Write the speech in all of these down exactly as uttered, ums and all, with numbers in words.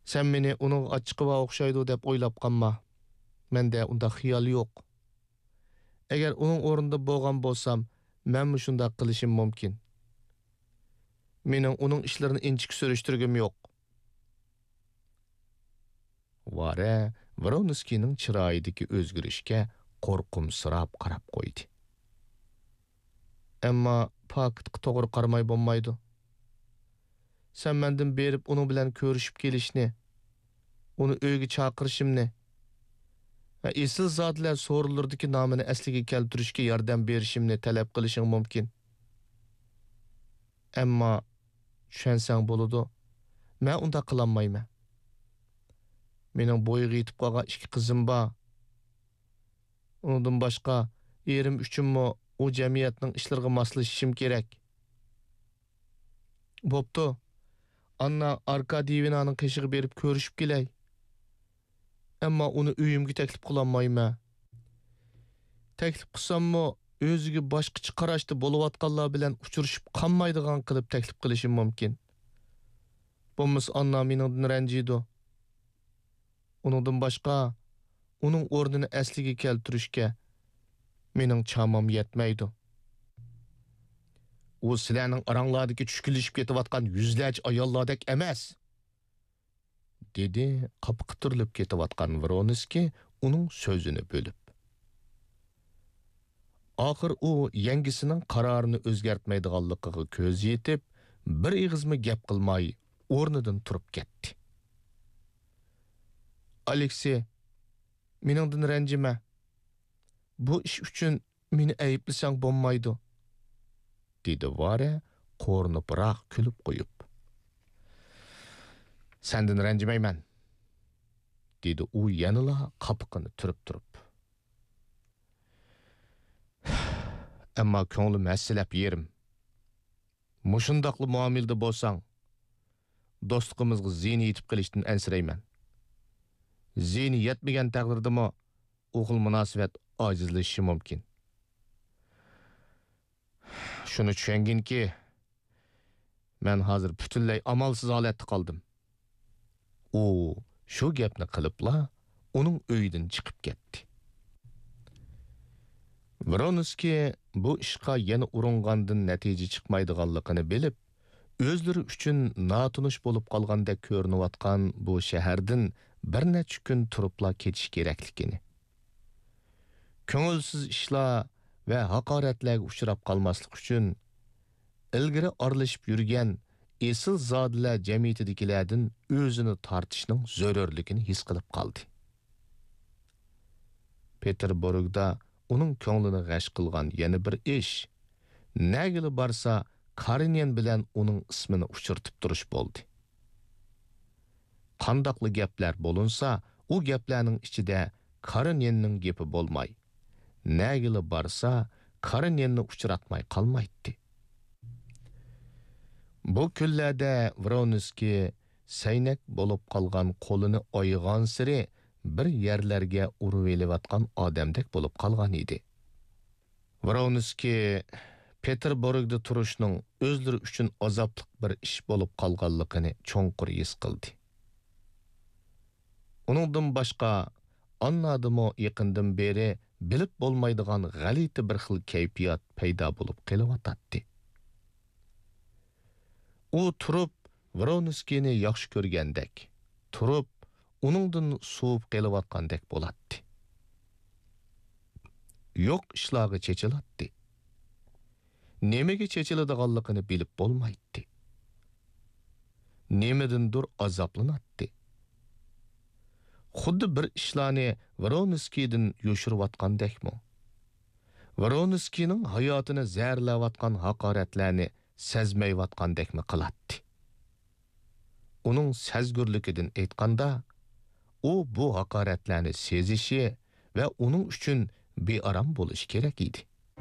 Sen meni onun açıqıva oqşaydı dep oylap qanma. Mende unda xiyal yo'q. Eğer onun orunda bolgan bolsam, men şunda qilishim mumkin. Mening onun ishlarini inchik surishtirgim yo'q. Vare, Vronskining chiroyidagi o'zgarishga qo'rqimsirab qarab qo'ydi. Ammo pakitga to'g'ri qaramay bo'lmaydi. Sen mendan berib onun bilan ko'rishib kelishni, uni uyga chaqirishimni va esil zotlar so'rulurdagi nomini asliga keltirishga yordam berishimni talab qilishing mumkin. Ammo tushansang bo'ladi. Men unda qilolmayman. Mening bo'yiga yetib qolgan ikki qizim bor. Undan boshqa erim uchunmi o jamiyatning ishlariga moslashishim kerak. Bo'pti. Anna Arkadiyevnaning qishig'i berib ko'rishib kelay. Ammo uni uyimga taklif qilolmayman. Taklif qilsammi, o'ziga boshqacha qarashda bo'layotganlar bilan uchrashib qolmaydigan qilib taklif qilishim mumkin. Bo'lmasa Anna meningdan ranjiydi. Uningdan boshqa uning o'rnini asliga keltirishga mening chamam yetmaydi. U sizlarning aranglardagi tushkilishib ketayotgan yuzlarcha ayollardek emas, dedi qapqitirlib ketayotgan Vronskiy uning so'zini bo'lib. Oxir u yangisining qarorini o'zgartmaydiganligiga ko'z yetib, bir ig'izmi gap qilmay o'rnidan turib ketdi. Aleksey, meningdan ranjima. Bu ish uchun meni ayblasang bo'lmaydi, dedi Vare qo'rnipiroq kulib qo'yib. Sendan ranjimayman, dedi u yanila qapiqini turib turib. Ammo ko'nglim hasilab yerim. Mushundaqli muomilda bo'lsang, do'stligimizga ziyni yetib qilishdan ansirayman. Ziyni yetmagan taqdirdami o'g'il munosabat ojizlashishi mumkin. Shuni tushunginki, men hozir butunlay amalsiz holatda qoldim. U shu gapni qilibla uning uyidan chiqib ketdi. Vronskiy bu ishqa yana uringandan natija chiqmaydiganligini bilib, o'zlari uchun notunish bo'lib qolgandek ko'rinayotgan bu shahardan bir necha kun turibla ketish kerakligini, ko'ngilsiz ishlar va haqoratlarga uchrab qolmaslik uchun ilgari aralashib yurgan esil zodlar jamiyatidagilardan o'zini tortishning zarurligini his qilib qoldi. Peterburgda uning ko'nglini g'ash qilgan yana bir ish, nagili borsa Karinyan bilan uning ismini uchirtib turish bo'ldi. Qandaqli gaplar bo'lunsa, u gaplarning ichida Karinyanning gapi bo'lmay, nagili borsa Karinyanni uchratmay qolmaydi. Bu kunlarda Vronskiy saynak bo'lib qolgan qo'lini oygan siri bir yerlarga urib elayotgan odamdek bo'lib qolgan edi. Vronskiy Peterburgda turishning o'zlari uchun azobli bir ish bo'lib qolganligini cho'nqur his qildi. Uningdan boshqa Annadimo yaqindan beri bilib bo'lmaydigan g'alati bir xil kayfiyat paydo bo'lib qelyotdi. U turib Vronskiyni yaxshi ko'rgandek, turib uningdan suvib qelyotgandek bo'ladi. Yo'q ishlarga chechiladi. Nemaga chechiladiganligini bilib bo'lmaydi. Nemadandir azoblanadi. Xuddi bir ishlarni Vronskiydan yo'shirayotgandekmi? Vronskiyning hayotini zarlayotgan haqoratlarni sezmayotgandekmi qiladi. Uning sezgurligidan aytganda, u bu haqoratlarni sezishi va uning uchun bearam bo'lish kerak edi.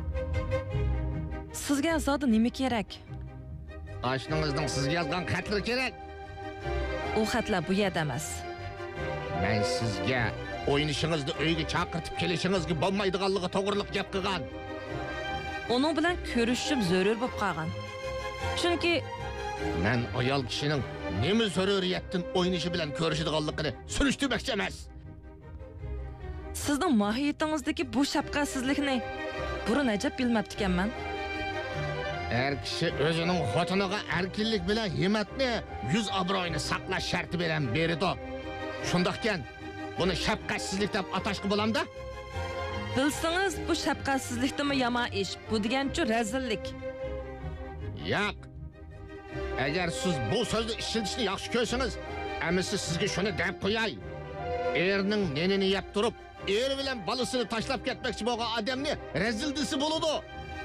Sizga zodi nima kerak? Oshningizning sizga yozgan xatlari kerak. U xatlar bu yerda emas. Men sizga o'ynishingizni uyga chaqirtib kelishingizga bo'lmaydiganligi to'g'riliq gap qilgan. Uning bilan ko'rishib zarur bo'lib qolgan. Chunki Men ayol kishining nima zaruriyatdan o'ynashi bilan ko'rishadiganligini surishtirmoqchi emas. Sizning mohiyatingizdagi bu shafqatsizlikni burun ajab bilmabdi ekanman. Er kishi o'zining xotiniga erkinlik bilan himmatni, yuz obro'yini saqlash sharti bilan berdi. Shundaqkan, buni shafqatsizlik deb atashga bo'lamda? Bilsangiz bu shafqatsizlikdimi yomon ish, bu degancha razillik. Yo'q. Agar siz bu so'zni ishlatishni yaxshi ko'rsangiz, amisi sizga shuni deb qo'yay. Erning nenini yeb turib, er bilan bolasini tashlab ketmoqchi bo'lgan odamni razil desa bo'ladi.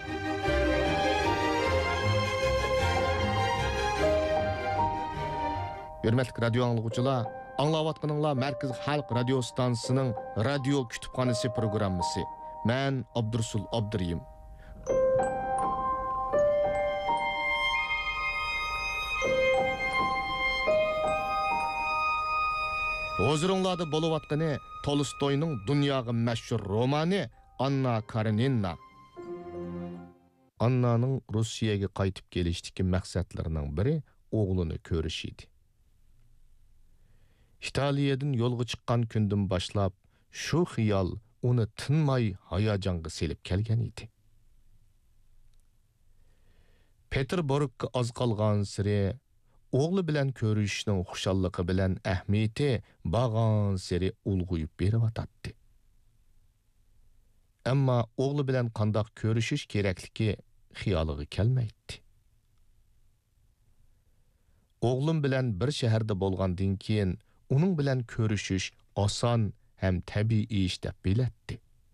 Hürmetli radyo anlıqçılar, anlavatqınınlar Merkez Halk Radyo Stansının Radyo Kütüphanesi programısı. Ben Abdursul Abduriyim. Hozurunlarda boluvatqını Tolstoy'nun dünyaga meşhur romanı Anna Karenina. Anna'nın Rusiyaga qaytib kelishdiki maqsadlarining biri o'g'lini ko'rish edi. İtaliyadan yo'lga chiqqan kundan boshlab shu xiyol uni tinmay hayajonga selib kelgan edi. Peterburgga oz qolgan siri o'g'li bilan ko'rishishning xushalliqi bilan ahamiyati bag'on siri ulg'uyib beryotdi. Ammo o'g'li bilan qandoq ko'rishish kerakligi xiyoliga kelmaydi. O'g'lim bilan bir shaharda bo'lgandan keyin uning bilan ko'rishish oson ham tabiiy ish deb bilatdi.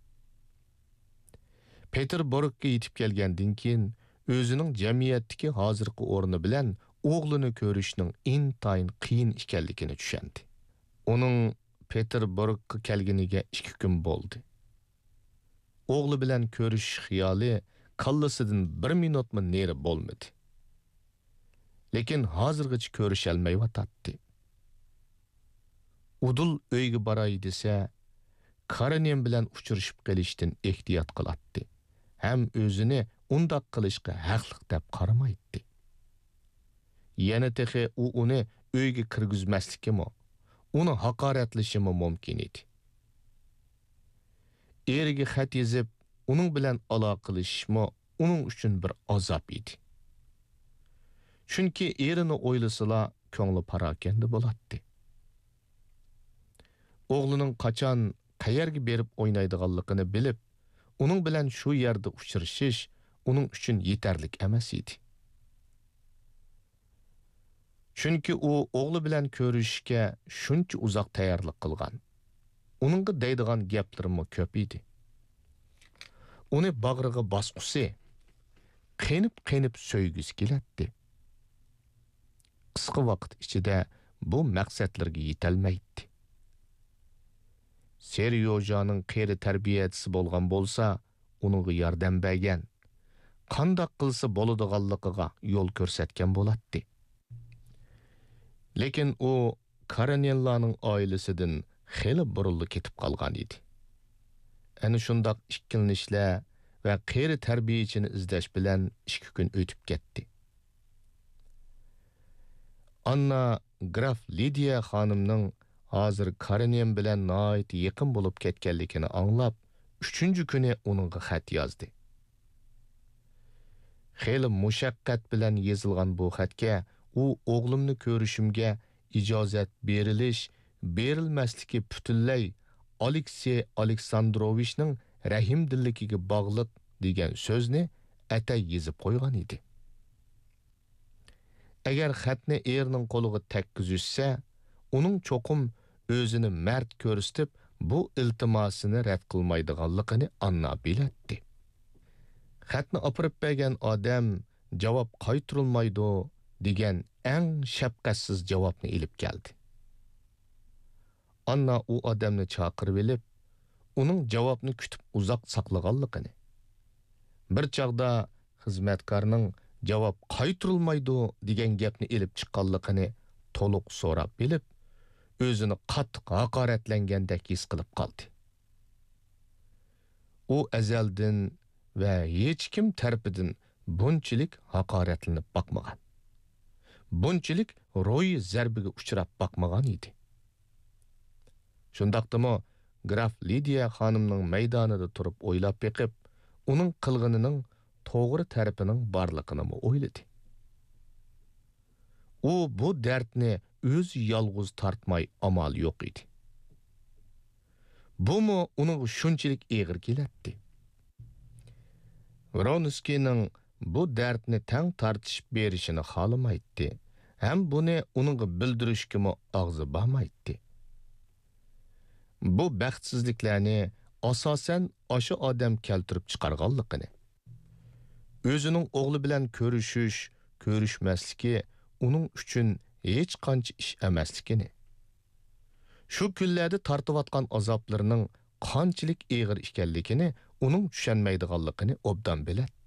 Peterburgga yetib kelgandan keyin o'zining jamiyatdagi hozirgi o'rni bilan o'g'lini ko'rishning intayin qiyin ekanligini tushundi. Uning Peterburgga kelganiga ikki kun bo'ldi. O'g'li bilan ko'rishish xiyoli kallasidan bir minutmi neri bo'lmadi. Lekin hozirgacha ko'risha olmayotdi. Udul uyga boray desa, Karenin bilan uchrashib qolishdan ehtiyot qiladi. Ham o'zini undaq qilishga haqliq deb qaramaydi. Yana texe u uni uyga kirgizmaslikmi, uni haqoratlashimi mumkin edi. Eriga xat yozib, uning bilan aloqalashishmi uning uchun bir azob edi. Chunki erini o'ylasala ko'ngli parokanda bo'ladi. O'g'lining qachon qayerga berib o'ynaydiganligini bilib, uning bilan shu yerda uchrashish uning uchun yetarlik emas edi. Chunki u o'g'li bilan ko'rishishga shuncha uzoq tayyorlik qilgan. Uningga deydigan gaplarimi ko'p edi. Uni bag'riga bosqusi, qenib-qenib so'ygisi keladi. Qisqa vaqt ichida bu maqsadlarga yetolmaydi. Seryojaning qeri tarbiyachisi bo'lgan bo'lsa, uningga yordam bergan, qandoq qilsa bo'ladiganligiga yo'l ko'rsatgan bo'ladi. Lekin u Kareninaning oilasidan xeli burilib ketib qolgan edi. Ana shundoq ikkilanishlar va qeri tarbiyachini izlash bilan ikki kun o'tib ketdi. Anna Graf Lidiya xonimning hozir Karenin bilan nihoyat yaqin bo'lib ketganligini anglab, uchinchi kuni uningga xat yozdi. Xeli mushaqqat bilan yozilgan bu xatga u o'g'limni ko'rishimga ijozat berilish, berilmasligi butunlay Aleksey Aleksandrovichning rahimdilligiga bog'liq degan so'zni atay yozib qo'ygan edi. Agar xatni erning qo'liga tekkizishsa, uning cho'qim o'zini mard ko'rsatib, bu iltimosini rad qilmaydiganligini Anna biladi. Xatni opirib bergan odam javob qaytarilmaydi degan eng shafqatsiz javobni ilib keldi. Anna u odamni chaqirib elib, uning javobni kutib uzoq saqlaganligini, bir chaqda xizmatkorning javob qaytarilmaydi degan gapni ilib chiqqanligini to'liq so'rab bilib, o'zini qattiq haqoratlangandek his qilib qoldi. U azaldan va hech kim tarafidan bunchalik haqoratlanib boqmagan. bunchalik ro'y zarbiga uchrab boqmagan edi. Shundaqdimi Graf Lidiya xonimning maydonida turib o'ylab beqib, uning qilganining to'g'ri tarafining borligini o'yladi. U bu dardni o'z yolg'iz tortmay amal yo'q edi. Bumi uning shunchalik eg'ir keladi. Vronskining bu dardni tang tartishib berishini xohlamaydi, ham buni uning bildirishga og'zi bormaydi. Bu baxtsizliklarni asosan o'sha odam keltirib chiqarganligini, o'zining o'g'li bilan ko'rishish, ko'rishmasligi uning uchun hech qancha ish emasligini, shu kunlarda tortayotgan azoblarining qanchalik og'ir ekanligini uning tushunmaydiganligini obdan biladi.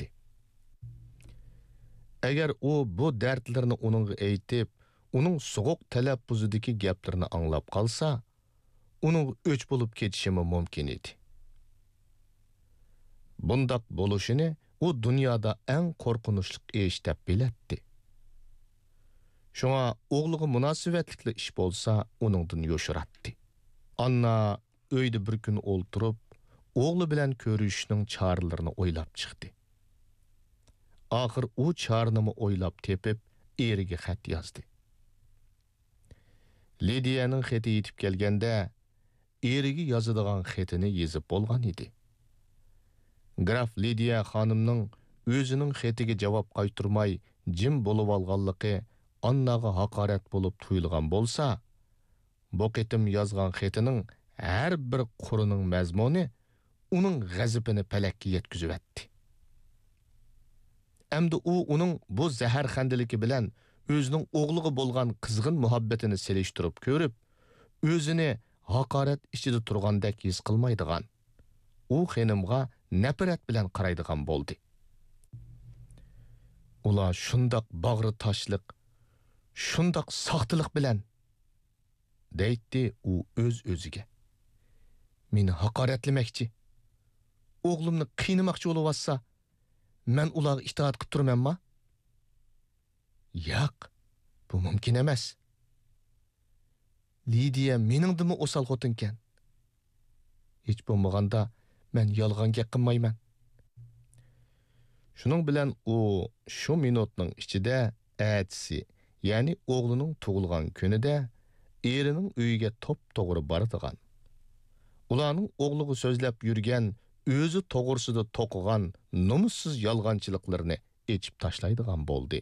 Agar u bu dardlarni uningga aytib, uning so'g'uq talaffuzidagi gaplarini anglab qolsa, uning o'ch bo'lib ketishi mumkin edi. Bundaq bo'lishini u dunyoda eng qo'rqinchli ish deb biladi. Shunga o'g'liga munosabatli ish bo'lsa, uningdan yo'shiratdi. Anna uyda bir kun o'ltirib, o'g'li bilan ko'rishishning choralarini o'ylab chiqdi. Oxir u chorni o'ylab tepib, eriga xat yozdi. Lidiyaning xati yetib kelganda, eriga yozadigan xatini yozib bo'lgan edi. Graf Lidiya xonimning o'zining xatiga javob qaytarmay jim bo'lib olganligi Annaga haqorat bo'lib tuyulgan bo'lsa, bu qitim yozgan xatining har bir qurining mazmuni uning g'azabini palakka yetkazib etdi. Endi u uning bu zahar xandiligi bilan o'zining o'g'liga bo'lgan qizg'in muhabbatini selishtirib ko'rib, o'zini haqorat ichida turgandek his qilmaydigan, u xonimga nafrat bilan qaraydigan bo'ldi. Ular shundoq bag'ri toshliq, shundoq soxtilik bilan deydi u o'z-o'ziga. Meni haqoratlamoqchi, o'g'limni qiynamoqchi bo'lsa, men ularga itoat qilib turmanmi? Yo'q, bu mumkin emas. Lidiya meningdimi o'sal xotinkan? Hech bo'lmaganda men yolg'on gap qilmayman. Shuning bilan u shu minutning ichida atsi, ya'ni o'g'lining tug'ilgan kunida erining uyiga top-to'g'ri boradigan. Ularning o'g'liga so'zlab yurgan, o'zi to'g'risida to'qigan nomussiz yolg'onchiliklarni echib tashlaydigan bo'ldi.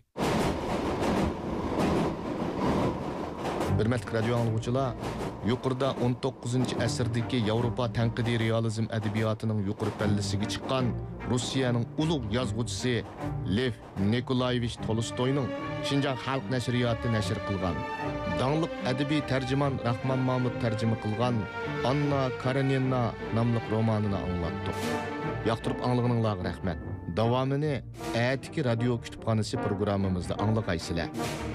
Hurmatli radio anglag'uchilar, yuqorida o'n to'qqizinchi asrdagi Yevropa tanqidiy realizm adabiyotining yuqori pallasiga chiqqan Rossiyaning ulug' yozuvchisi Lev Nikolayevich Tolstoyning Shinjang xalq nashriyoti nashr qilgan, danglik adabiy tarjimon Rahmon Mahmud tarjima qilgan Anna Karenina nomli romanini anglatdik. Yoqtirib anglag'ininglarga rahmat. Davomini atiki radio kutubxonasi programmamizda anglag'aysizlar.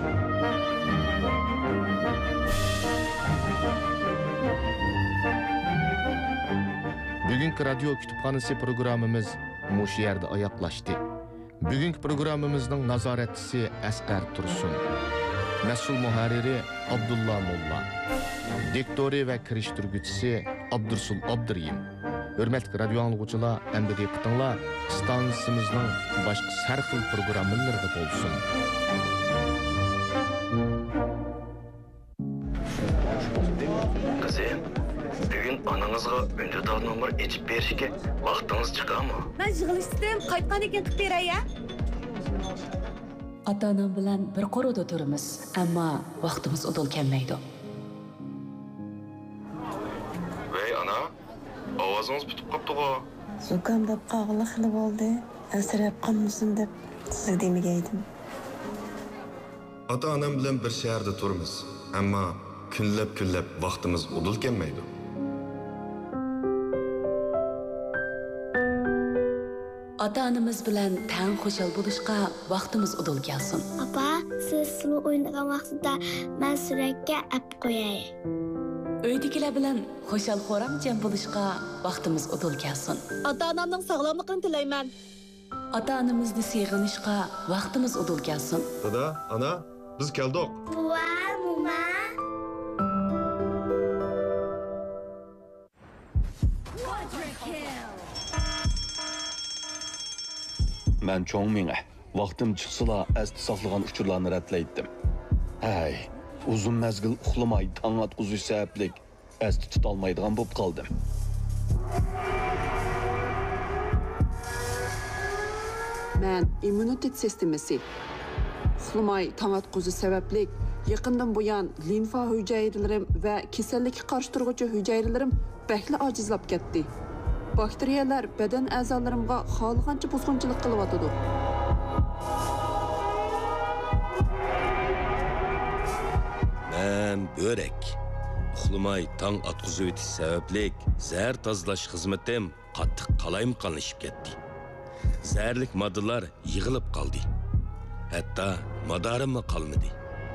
Bugünkü radio kütüphanesi programımız muş yerde ayaklaştı. Bugünkü programımızın nazaretçisi Asqar Tursun, mesul muharriri Abdullah Molla, diktori ve kiriştirgüçisi Abdursul Abduriyim. Hürmetli radio anglag'uchilar, endi diqqatinglar stansimizning boshqa har xil programmalarida bo'lsin. Kızım, bugün ananızga önceden numara içip berişke vaktiniz çıkar mı? Ben yig'ilishdim, qaytgan ekan qilib beray ya. Ota-onam bilan bir qo'rida turamiz, ammo vaqtimiz udul kelmaydi. Vey ana, ovozunuz bitib qopti-ku. Zukam deb qog'li xili bo'ldi. Asrab qolmasin deb sizga demagaydim. Ota-onam bilan bir shaharda turamiz, ammo kunlab-kunlab vaqtimiz udul kelmaydi. Ota-onamiz bilan tang xushal bo'lishga vaqtimiz udul kelsin. Papa, siz sulu o'ynagan vaqtida men suratga ap qo'yay. Uydagilar bilan xushal xo'ram-jam bo'lishga vaqtimiz udul kelsin. Ota-onamning sog'lomligini tilayman. Ota-onamizni seg'inishga vaqtimiz udul kelsin. Dada, ana, biz keldik. Buva, muma. Ben çoğun mine. Vaqtim chiqsila asti saqlagan uchurlarni ratlaydim. Hay, uzun mezgil uxlamay tong atquzish sabablik asti tutolmaydigan bo'lib qoldim. Men immunitet sistemasi uxlamay tong atquzish sabablik yaqindan buyon limfa hujayralarim va kasallikka qarshi turuvchi hujayralarim bakli ojizlab ketdi. Bakteriyalar badan a'zolarimga xohlagancha buzg'unchilik qilyotidi. Men börek. Uxlamay tong atqizib o'tish sabablik zahar tozalash xizmatim qattiq qalayimqonlashib ketdi. Zaharlik moddalar yig'ilib qoldi. Hatto madorim qolmadi.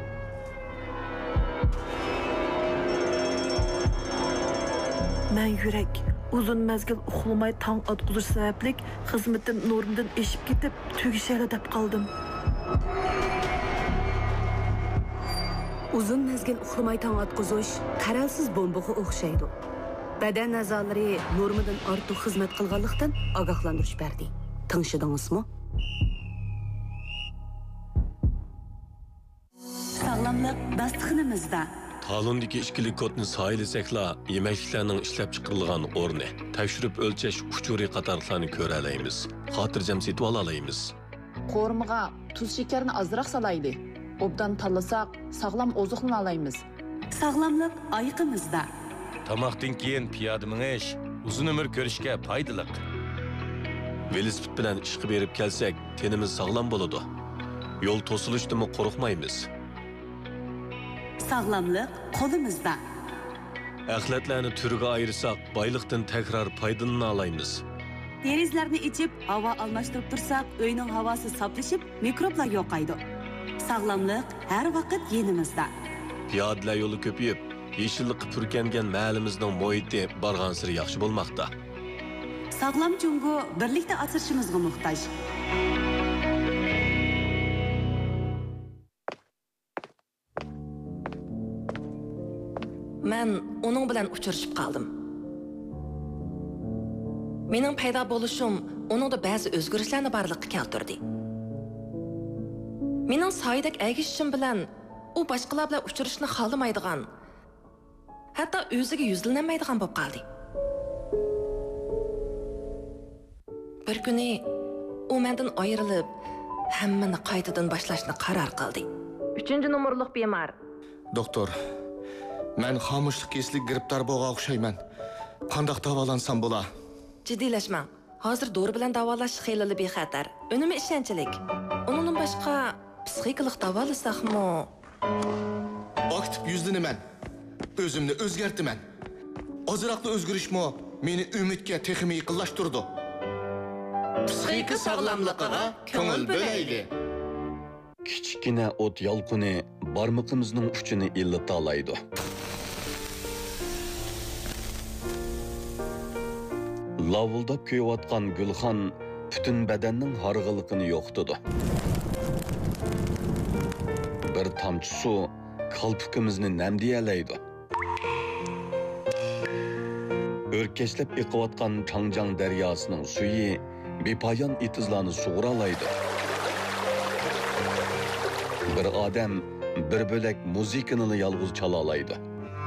Men yurak uzun mezgil uxlamay tong atquzish sabablik xizmatim normdan eshib ketib, tugishali deb qoldim. Uzun mezgil uxlamay tong atquzish qaralsiz bombaga o'xshaydi. Badan a'zolari normadan ortiq xizmat qilganlikdan ogohlantirish berdi. Tinchidingizmi? Sağlamlık dastıqınımızda. Talondagi ichkilik kodni saylasekla yemekliklarning ishlab chiqarilgan o'rni, tekshirib o'lchash uchuri qatorlarni ko'ra olamiz. Xotirjam setib olaymiz. Qo'rmiga tuz shakarni ozroq salaydi. Obdan tanlasak sağlam ozuqlana olaymiz. Sağlamlık ayıqımızda. Tamoqdan keyin piyoda minish uzun umr ko'rishga foydali. Velosiped bilan ishga berib kelsak, tenimiz sog'lom bo'ladi. Yo'l to'silishdan qo'rqmaymiz. Sağlamlık qo'limizda. Axlatlarni turiga ayırsak, boyliqdan tekrar foydalanib olaymiz. Derizlarni ichib, havo almashtirib tursak, uyning havosi saflashib, mikroblar yo'qaydi. Sağlamlık her vaqt yenimizda. Piyodalar yo'li ko'payib, yeşillikqa purkangan mahallimizning muhiti barg'ansiri yaxshi bo'lmoqda. Sağlam jungo birlikda asrashimizga muhtoj. Men uning bilan uchrashib qoldim. Mening paydo bo'lishim uningda ba'zi o'zgarishlarni barliqqa keltirdi. Mening soydak agishishim bilan u boshqalar bilan uchrashishni xohlamaydigan, hatto o'ziga yuzlanmaydigan bo'lib qoldi. Bir kuni u mendan ayrilib, hammani qaytadan boshlashni qaror qildi. uchinchi nomerlik bemor. Doktor, men xomushlik keslik giribtor bo'lgan o'xshayman. Qanday davolansam bo'la? Jiddiylashmang. Hozir dori bilan davolash xeyli bexatar. Unumi ishonchlik. Undan boshqa psixikalik davolasaqmi? Aktiv yuzlanaman. O'zimni o'zgartiraman. Ozroqda o'zgarishmi meni umidga texmi yaqinlashtirdi. Psixika sog'lomligiga ko'ngil bo'layli. Kichkina o't yolqini barmoqimizning uchini illata olaydi. Lavuldab kuyayotgan gulxon butun badanning harg'iliqini yo'qtidi. Bir tomchi suv qalbimizni namdiyalaydi. O'rkashlab iqiyotgan Changjiang daryosining suyi bepoyon itizlarni sug'uralaydi. Bir odam bir bo'lak muzikani yolg'iz chala oladi.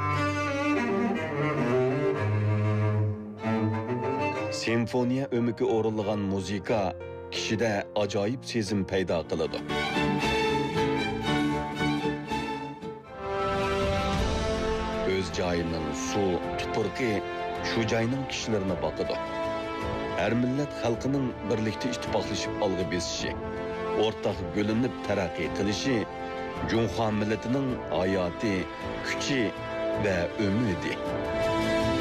Simfoniya o'miki o'rilgan muzika kishida ajoyib sezim paydo qiladi. O'z joyining suv, tuproqi shu joyning kishilarini boqadi. Har millat xalqining birlikda ittifoqlashib olg'a besishi, o'rtaq bo'linib taraqqiy qilishi Junxo millatining hayoti, kuchi va umidi.